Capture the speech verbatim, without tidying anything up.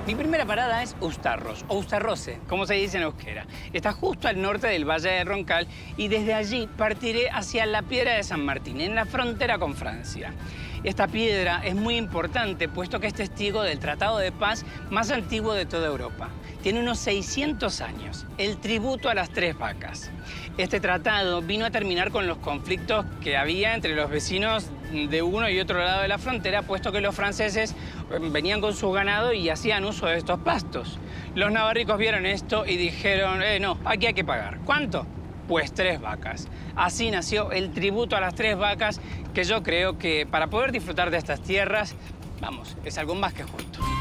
Mi primera parada es Ustarros, o Ustarroce, como se dice en euskera. Está justo al norte del Valle de Roncal y desde allí partiré hacia la Piedra de San Martín, en la frontera con Francia. Esta piedra es muy importante, puesto que es testigo del Tratado de Paz más antiguo de toda Europa. Tiene unos seiscientos años, el tributo a las tres vacas. Este tratado vino a terminar con los conflictos que había entre los vecinos de uno y otro lado de la frontera, puesto que los franceses venían con su ganado y hacían uso de estos pastos. Los navarricos vieron esto y dijeron, eh, no, aquí hay que pagar. ¿Cuánto? Pues tres vacas. Así nació el tributo a las tres vacas, que yo creo que para poder disfrutar de estas tierras, vamos, es algo más que justo.